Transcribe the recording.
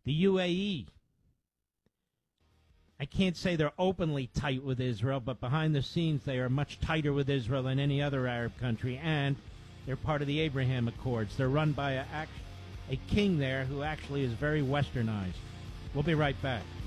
The UAE. I can't say they're openly tight with Israel, but behind the scenes they are much tighter with Israel than any other Arab country, and they're part of the Abraham Accords. They're run by a king there who actually is very westernized. We'll be right back.